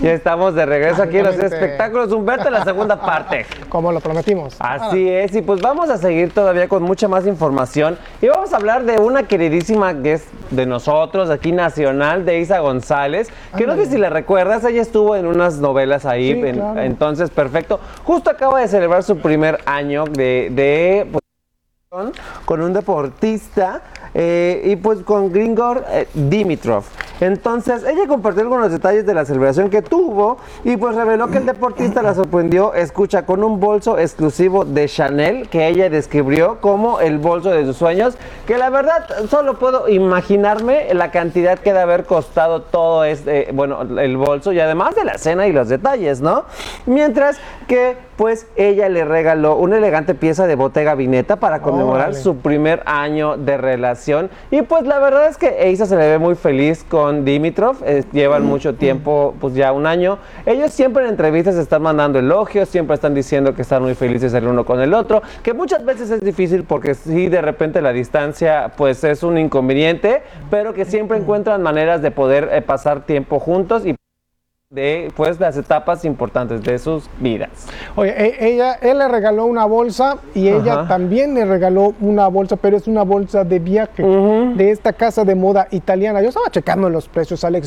Ya estamos de regreso aquí en los espectáculos, Humberto, en la segunda parte. Como lo prometimos. Así es, y pues vamos a seguir todavía con mucha más información y vamos a hablar de una queridísima guest de nosotros, aquí nacional, de Isa González, que no sé si la recuerdas, ella estuvo en unas novelas ahí, Sí, claro. Entonces, perfecto. Justo acaba de celebrar su primer año con un deportista y pues con Grigor Dimitrov. Entonces ella compartió algunos detalles de la celebración que tuvo y pues reveló que el deportista la sorprendió, escucha, con un bolso exclusivo de Chanel que ella describió como el bolso de sus sueños, que la verdad solo puedo imaginarme la cantidad que debe haber costado todo el bolso y además de la cena y los detalles, ¿no? Mientras que pues ella le regaló una elegante pieza de Bottega Veneta para conmemorar su primer año de relación y pues la verdad es que Isa se le ve muy feliz con Dimitrov, llevan mucho tiempo, pues ya un año. Ellos siempre en entrevistas están mandando elogios, siempre están diciendo que están muy felices el uno con el otro, que muchas veces es difícil porque sí, de repente la distancia pues es un inconveniente, pero que siempre encuentran maneras de poder pasar tiempo juntos y de pues las etapas importantes de sus vidas. Oye, él le regaló una bolsa y ella también le regaló una bolsa, pero es una bolsa de viaje de esta casa de moda italiana. Yo estaba checando los precios, Alex,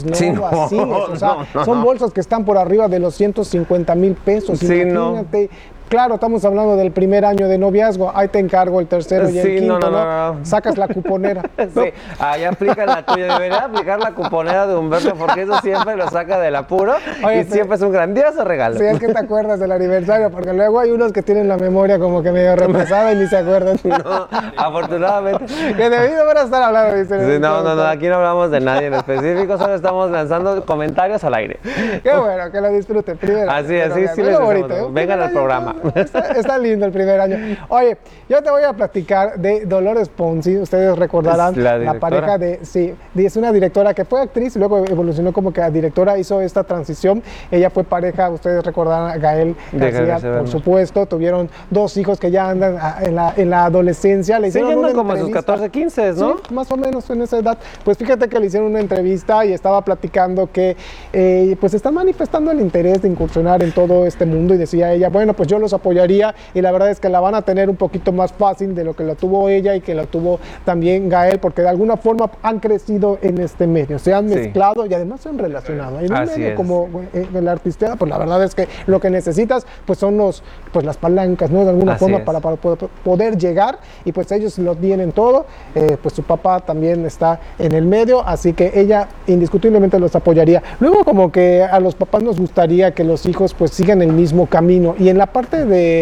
son bolsas que están por arriba de los 150,000 pesos. Sí, imagínate. Claro, estamos hablando del primer año de noviazgo. Ahí te encargo el tercero y el quinto, ¿no? Sacas la cuponera. Sí, ahí aplica la tuya. Debería aplicar la cuponera de Humberto porque eso siempre lo saca del apuro. Oye, y siempre es un grandioso regalo. Sí, es que te acuerdas del aniversario, porque luego hay unos que tienen la memoria como que medio retrasada y ni se acuerdan. No, afortunadamente. Que debido van a estar hablando. Sí, no, aquí no hablamos de nadie en específico, solo estamos lanzando comentarios al aire. Qué bueno, que lo disfruten primero. Así es, sí les decimos. Vengan al programa. Está lindo el primer año. Oye, yo te voy a platicar de Dolores Fonzi. Ustedes recordarán la pareja es una directora que fue actriz y luego evolucionó como que a directora, hizo esta transición. Ella fue pareja, ustedes recordarán, a Gael García, por supuesto. Tuvieron 2 hijos que ya andan en la adolescencia. Le hicieron una como sus 14, 15, ¿no? Sí, más o menos en esa edad. Pues fíjate que le hicieron una entrevista y estaba platicando que pues están manifestando el interés de incursionar en todo este mundo y decía ella, bueno, pues yo los apoyaría y la verdad es que la van a tener un poquito más fácil de lo que la tuvo ella y que la tuvo también Gael, porque de alguna forma han crecido en este medio, se han mezclado y además se han relacionado. En un medio como el artista, pues la verdad es que lo que necesitas pues son las palancas, ¿no? De alguna forma para poder llegar y pues ellos lo tienen todo, pues su papá también está en el medio, así que ella indiscutiblemente los apoyaría. Luego como que a los papás nos gustaría que los hijos pues sigan el mismo camino y en la parte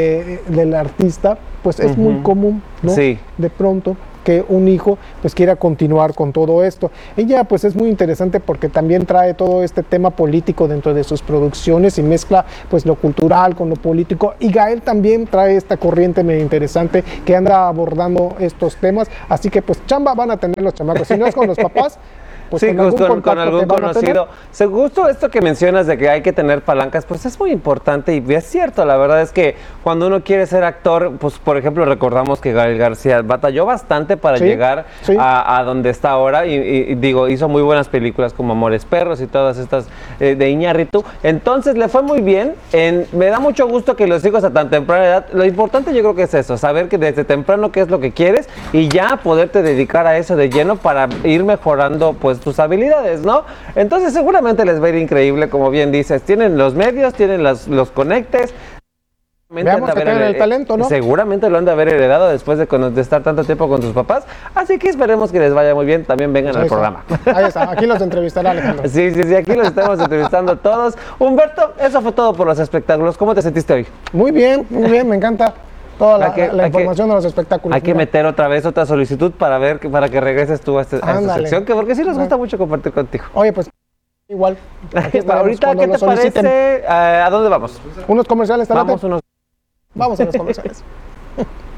del artista pues es muy común, ¿no? Sí. De pronto que un hijo pues quiera continuar con todo esto. Ella pues es muy interesante porque también trae todo este tema político dentro de sus producciones y mezcla pues lo cultural con lo político, y Gael también trae esta corriente muy interesante que anda abordando estos temas, así que pues chamba van a tener los chamacos, si no es con los papás, pues sí, con algún conocido. Justo esto que mencionas de que hay que tener palancas, pues es muy importante y es cierto. La verdad es que cuando uno quiere ser actor, pues por ejemplo recordamos que Gael García batalló bastante para llegar a donde está ahora y digo, hizo muy buenas películas como Amores Perros y todas estas de Iñárritu. Entonces le fue muy bien. Me da mucho gusto que los hijos a tan temprana edad, lo importante yo creo que es eso, saber que desde temprano qué es lo que quieres y ya poderte dedicar a eso de lleno para ir mejorando pues tus habilidades, ¿no? Entonces seguramente les va a ir increíble, como bien dices, tienen los medios, tienen los conectes. Veamos que tienen el talento, ¿no? Seguramente lo han de haber heredado después de estar tanto tiempo con sus papás, así que esperemos que les vaya muy bien, también vengan al programa. Ahí está, aquí los entrevistará Alejandro. Sí, aquí los estamos entrevistando todos. Humberto, eso fue todo por los espectáculos, ¿cómo te sentiste hoy? Muy bien, me encanta toda la información de los espectáculos. Hay que meter otra vez otra solicitud para que regreses tú a esta sección, porque sí nos gusta mucho compartir contigo. Oye, pues igual. Ahorita, ¿qué te parece? ¿A dónde vamos? Unos comerciales, Vamos a los comerciales.